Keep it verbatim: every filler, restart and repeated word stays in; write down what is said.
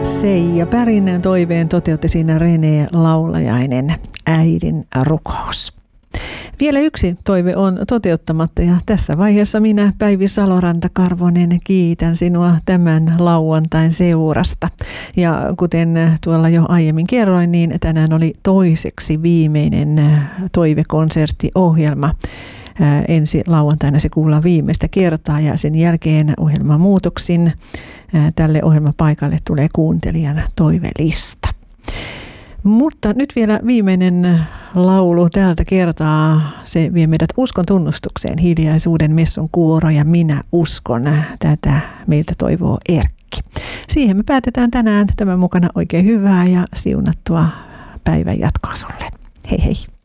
Seija Pärinen toiveen toteutti siinä Rene Laulajainen, Äidin rukous. Vielä yksi toive on toteuttamatta ja tässä vaiheessa minä, Päivi Saloranta-Karvonen, kiitän sinua tämän lauantain seurasta. Ja kuten tuolla jo aiemmin kerroin, niin tänään oli toiseksi viimeinen toivekonserttiohjelma. Ensi lauantaina se kuullaan viimeistä kertaa ja sen jälkeen ohjelmamuutoksin tälle ohjelmapaikalle tulee kuuntelijan toivelista. Mutta nyt vielä viimeinen laulu tältä kertaa. Se vie meidät uskon tunnustukseen. Hiljaisuuden messun kuoro ja minä uskon. Tätä meiltä toivoo Erkki. Siihen me päätetään tänään. Tämän mukana oikein hyvää ja siunattua päivän jatkoa sulle. Hei hei.